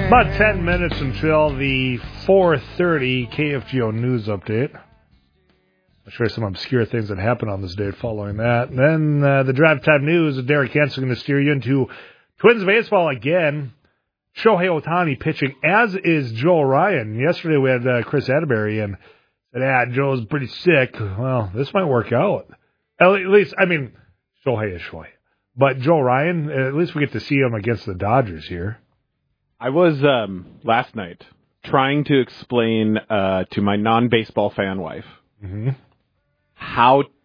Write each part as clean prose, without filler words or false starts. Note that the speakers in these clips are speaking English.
About 10 minutes until the 4:30 KFGO news update. I'll show you some obscure things that happened on this date following that. And then the drive time news with Derek Hansen going to steer you into Twins baseball again. Shohei Ohtani pitching, as is Joe Ryan. Yesterday we had Chris Atterbury and said, Joe's pretty sick. Well, this might work out. At least, I mean, Shohei is Shohei. But Joe Ryan, at least we get to see him against the Dodgers here. I was, last night, trying to explain to my non-baseball fan wife how do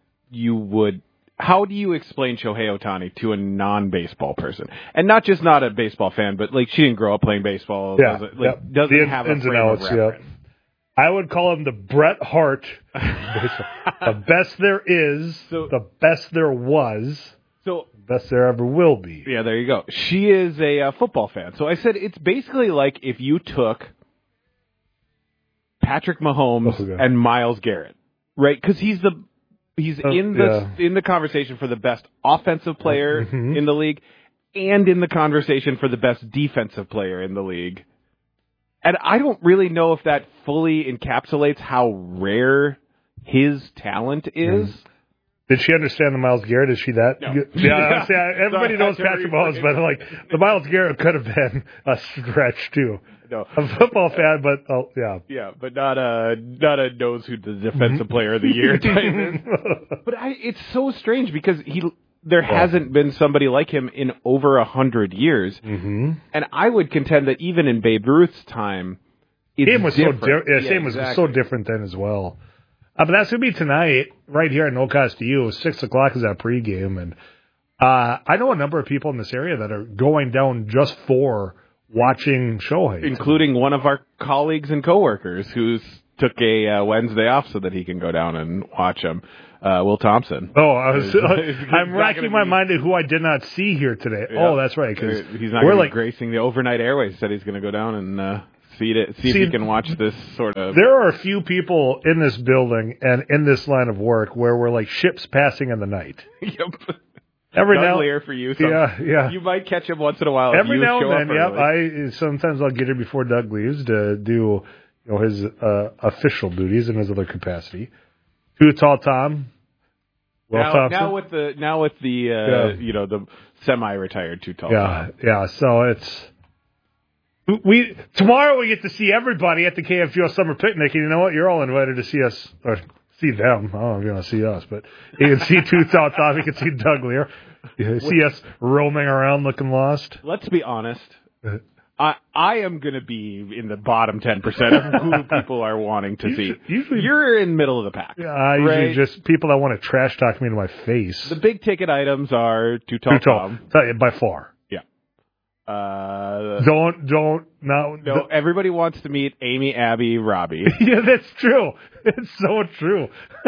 you explain Shohei Ohtani to a non-baseball person? And not just not a baseball fan, but like she didn't grow up playing baseball. Yeah, doesn't have a frame of reference. I would call him the Bret Hart. The best there is, the best there was, the best there ever will be. Yeah, there you go. She is a football fan. So I said it's basically like if you took Patrick Mahomes and Myles Garrett, right? Because he's in the conversation for the best offensive player in the league and in the conversation for the best defensive player in the league. And I don't really know if that fully encapsulates how rare his talent is. Did she understand the Myles Garrett? Is she that? No. Yeah, everybody knows Patrick Mahomes, but like the Myles Garrett could have been a stretch too. No. A football fan, but yeah. Yeah, but not a knows who the defensive player of the year type is. But it's so strange because there hasn't been somebody like him in over 100 years. And I would contend that even in Babe Ruth's time, game was different. Was so different then as well. But that's going to be tonight, right here at No Cost to You. 6 o'clock is our pregame. And I know a number of people in this area that are going down just for watching Shohei. Including one of our colleagues and coworkers who took a Wednesday off so that he can go down and watch him. Will Thompson. I'm racking my mind at who I did not see here today. Yeah. Oh, that's right. Cause he's not going to be gracing the overnight airways. Said he's going to go down and see if he can watch this sort of... There are a few people in this building and in this line of work where we're like ships passing in the night. Yep. Every Doug now Lear for you. Yeah. You might catch him once in a while. Every now and then, sometimes I'll get here before Doug leaves to do his official duties in his other capacity. Too Tall Tom. Now with the the semi-retired Too Tall Tom. Yeah. So it's... Tomorrow we get to see everybody at the KFGO Summer Picnic, and you know what? You're all invited to see us, or see them. I don't know if you're going to see us, but you can see Too Tall Tom, you can see Doug Lear. You see us roaming around looking lost. Let's be honest. I am going to be in the bottom 10% of who people are wanting to see. Usually, you're in the middle of the pack. Yeah, usually just people that want to trash talk me to my face. The big ticket items are Too Tall Tom. By far. No, everybody wants to meet Amy, Abby, Robbie. Yeah, that's true. It's so true.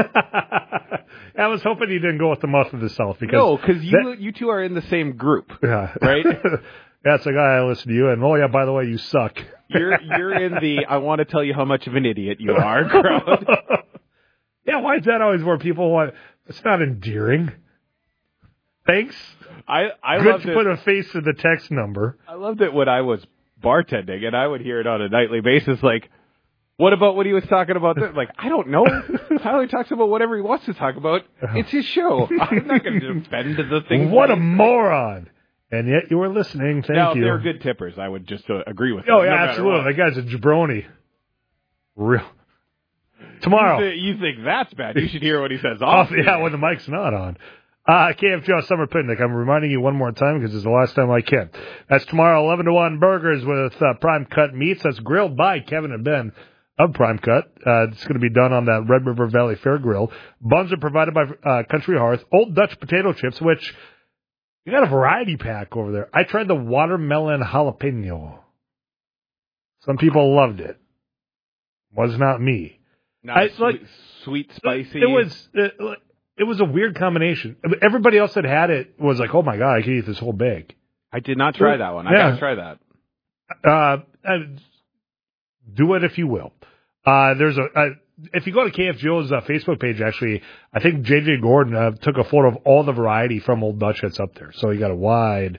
I was hoping you didn't go with the mouth of the South because you two are in the same group, right? That's like I listen to you, and by the way, you suck. You're in the I want to tell you how much of an idiot you are crowd. Yeah, why is that always where people want? It's not endearing. Thanks. I good to put a face to the text number. I loved it when I was bartending, and I would hear it on a nightly basis. Like, what about what he was talking about? Like, I don't know. Tyler talks about whatever he wants to talk about. It's his show. I'm not going to defend the thing. What a moron! And yet you were listening. Thank you. Now, if they're good tippers, I would just agree with them. Oh, yeah, absolutely. That guy's a jabroni. Real. Tomorrow. You think that's bad. You should hear what he says when the mic's not on. KFGO Summer Picnic. I'm reminding you one more time because it's the last time I can. That's tomorrow, 11 to 1 burgers with Prime Cut Meats. That's grilled by Kevin and Ben of Prime Cut. It's going to be done on that Red River Valley Fair grill. Buns are provided by Country Hearth. Old Dutch potato chips, which you got a variety pack over there. I tried the watermelon jalapeno. Some people loved it. Was not me. Sweet, spicy. It was a weird combination. Everybody else that had it was like, oh, my God, I could eat this whole bag. I did not try that one. I got to try that. Do it if you will. If you go to KFGO's Facebook page, actually, I think J.J. Gordon took a photo of all the variety from Old Dutch that's up there. So you got a wide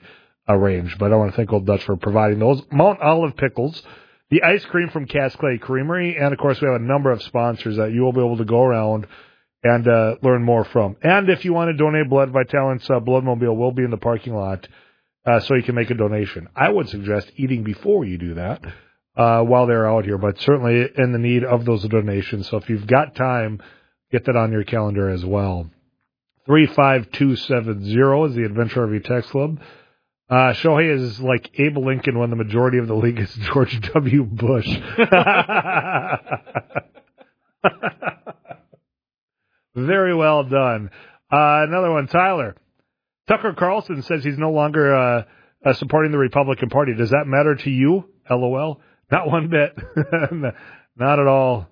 range. But I want to thank Old Dutch for providing those. Mount Olive Pickles, the ice cream from Cass Clay Creamery, and, of course, we have a number of sponsors that you will be able to go around and learn more from. And if you want to donate blood, Vitalent's Bloodmobile will be in the parking lot so you can make a donation. I would suggest eating before you do that while they're out here, but certainly in the need of those donations. So if you've got time, get that on your calendar as well. 35270 is the Adventure RV Text Club. Shohei is like Abe Lincoln when the majority of the league is George W. Bush. Very well done. Another one, Tyler. Tucker Carlson says he's no longer supporting the Republican Party. Does that matter to you? LOL. Not one bit. Not at all.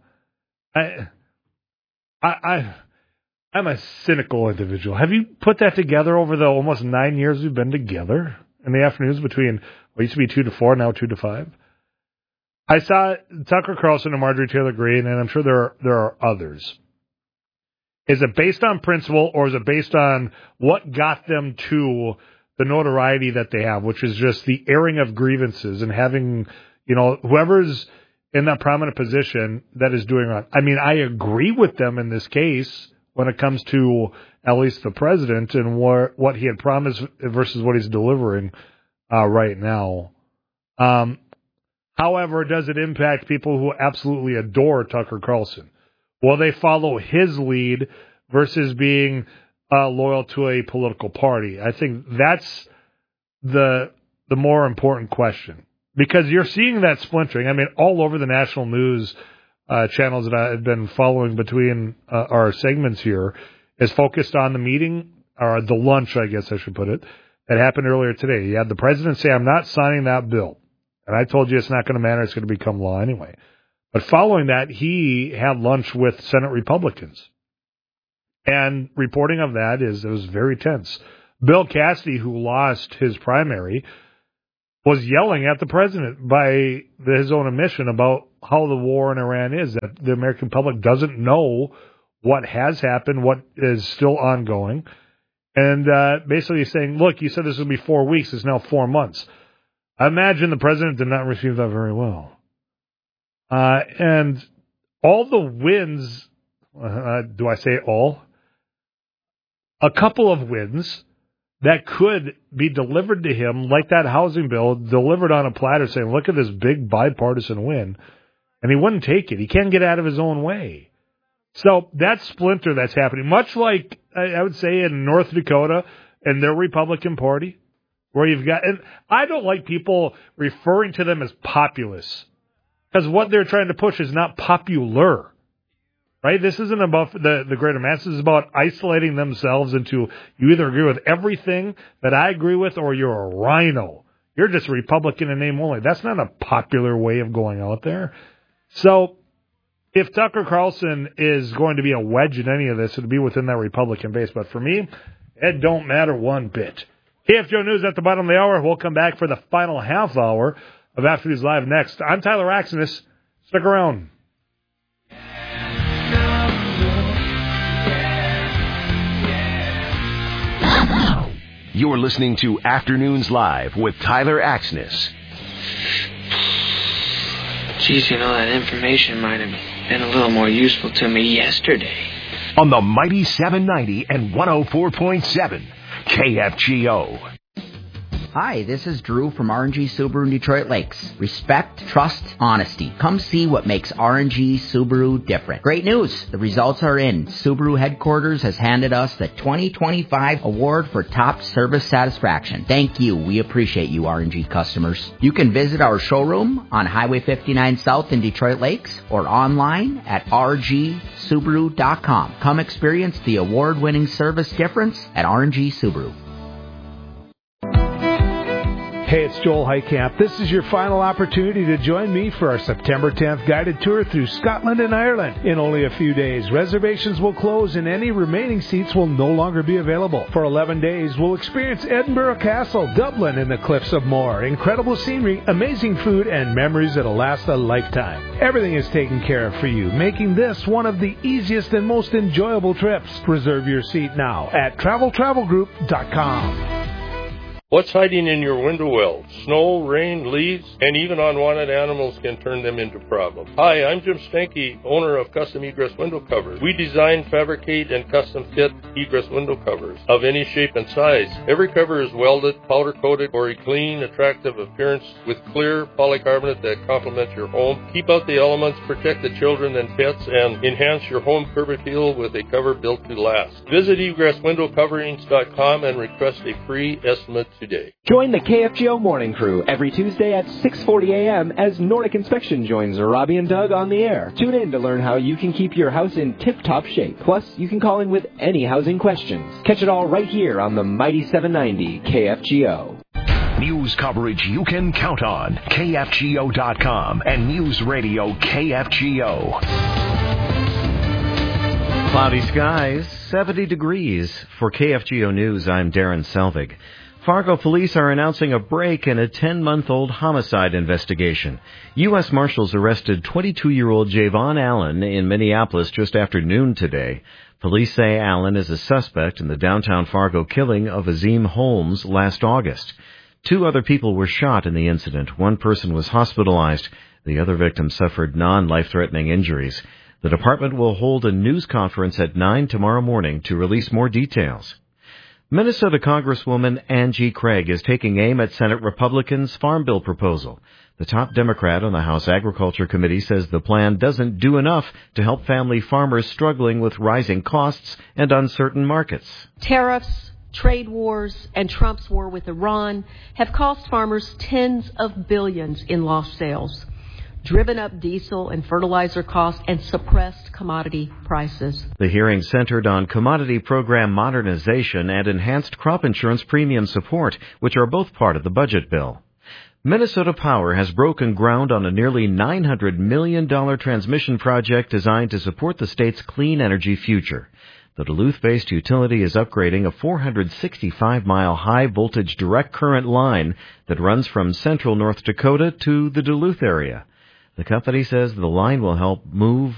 I'm a cynical individual. Have you put that together over the almost 9 years we've been together in the afternoons between what used to be 2 to 4, now 2 to 5? I saw Tucker Carlson and Marjorie Taylor Greene, and I'm sure there are others. Is it based on principle, or is it based on what got them to the notoriety that they have, which is just the airing of grievances and having, whoever's in that prominent position that is doing wrong? I mean, I agree with them in this case when it comes to at least the president and what he had promised versus what he's delivering right now. However, does it impact people who absolutely adore Tucker Carlson? Will they follow his lead versus being loyal to a political party? I think that's the more important question, because you're seeing that splintering. I mean, all over the national news channels that I've been following between our segments here is focused on the meeting, or the lunch, I guess I should put it, that happened earlier today. You had the president say, I'm not signing that bill. And I told you it's not going to matter. It's going to become law anyway. But following that, he had lunch with Senate Republicans. And reporting of that is it was very tense. Bill Cassidy, who lost his primary, was yelling at the president by his own admission about how the war in Iran is, that the American public doesn't know what has happened, what is still ongoing. And basically saying, look, you said this would be 4 weeks. It's now 4 months. I imagine the president did not receive that very well. And all the wins, do I say all? A couple of wins that could be delivered to him, like that housing bill, delivered on a platter saying, look at this big bipartisan win. And he wouldn't take it. He can't get out of his own way. So that splinter that's happening, much like I would say in North Dakota and their Republican Party, where you've got, and I don't like people referring to them as populists, because what they're trying to push is not popular, right? This isn't about the greater masses. It's about isolating themselves into, you either agree with everything that I agree with, or you're a rhino. You're just a Republican in name only. That's not a popular way of going out there. So if Tucker Carlson is going to be a wedge in any of this, it would be within that Republican base. But for me, it don't matter one bit. KFGO News at the bottom of the hour. We'll come back for the final half hour of After News Live next. I'm Tyler Axenis. Stick around. You're listening to Afternoons Live with Tyler Axenis. Geez, that information might have been a little more useful to me yesterday. On the mighty 790 and 104.7 KFGO. Hi, this is Drew from R&G Subaru in Detroit Lakes. Respect, trust, honesty. Come see what makes R&G Subaru different. Great news! The results are in. Subaru headquarters has handed us the 2025 award for top service satisfaction. Thank you. We appreciate you, R&G customers. You can visit our showroom on Highway 59 South in Detroit Lakes or online at rgsubaru.com. Come experience the award-winning service difference at R&G Subaru. Hey, it's Joel Heitkamp. This is your final opportunity to join me for our September 10th guided tour through Scotland and Ireland. In only a few days, reservations will close and any remaining seats will no longer be available. For 11 days, we'll experience Edinburgh Castle, Dublin, and the Cliffs of Moher. Incredible scenery, amazing food, and memories that'll last a lifetime. Everything is taken care of for you, making this one of the easiest and most enjoyable trips. Reserve your seat now at travelgroup.com. What's hiding in your window wells? Snow, rain, leaves, and even unwanted animals can turn them into problems. Hi, I'm Jim Stanky, owner of Custom Egress Window Covers. We design, fabricate, and custom fit egress window covers of any shape and size. Every cover is welded, powder-coated for a clean, attractive appearance with clear polycarbonate that complements your home. Keep out the elements, protect the children and pets, and enhance your home curb appeal with a cover built to last. Visit egresswindowcoverings.com and request a free estimate today. Join the KFGO Morning Crew every Tuesday at 6:40 a.m. as Nordic Inspection joins Robbie and Doug on the air. Tune in to learn how you can keep your house in tip-top shape. Plus, you can call in with any housing questions. Catch it all right here on the Mighty 790 KFGO. News coverage you can count on. KFGO.com and News Radio KFGO. Cloudy skies, 70 degrees. For KFGO News, I'm Darren Selvig. Fargo police are announcing a break in a 10-month-old homicide investigation. U.S. Marshals arrested 22-year-old Javon Allen in Minneapolis just after noon today. Police say Allen is a suspect in the downtown Fargo killing of Azim Holmes last August. 2 other people were shot in the incident. 1 person was hospitalized. The other victim suffered non-life-threatening injuries. The department will hold a news conference at 9 tomorrow morning to release more details. Minnesota Congresswoman Angie Craig is taking aim at Senate Republicans' Farm Bill proposal. The top Democrat on the House Agriculture Committee says the plan doesn't do enough to help family farmers struggling with rising costs and uncertain markets. Tariffs, trade wars, and Trump's war with Iran have cost farmers tens of billions in lost sales, driven up diesel and fertilizer costs, and suppressed commodity prices. The hearing centered on commodity program modernization and enhanced crop insurance premium support, which are both part of the budget bill. Minnesota Power has broken ground on a nearly $900 million transmission project designed to support the state's clean energy future. The Duluth-based utility is upgrading a 465-mile high-voltage direct current line that runs from central North Dakota to the Duluth area. The company says the line will help move